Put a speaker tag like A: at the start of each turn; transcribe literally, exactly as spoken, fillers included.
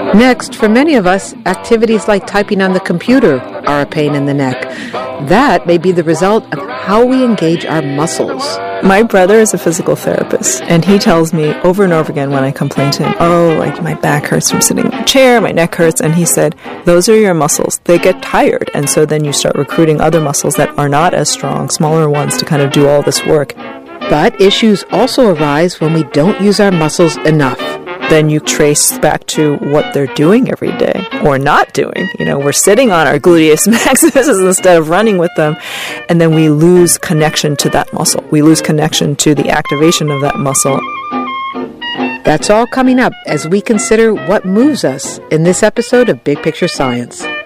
A: Next, for many of us, activities like typing on the computer are a pain in the neck. That may be the result of how we engage our muscles.
B: My brother is a physical therapist, and he tells me over and over again when I complain to him, oh, like my back hurts from sitting in a chair, my neck hurts, and he said, those are your muscles. They get tired, and so then you start recruiting other muscles that are not as strong, smaller ones, to kind of do all this work.
A: But issues also arise when we don't use our muscles enough.
B: Then you trace back to what they're doing every day or not doing. You know, we're sitting on our gluteus maximus instead of running with them, and then we lose connection to that muscle. We lose connection to the activation of that muscle.
A: That's all coming up as we consider what moves us in this episode of Big Picture Science.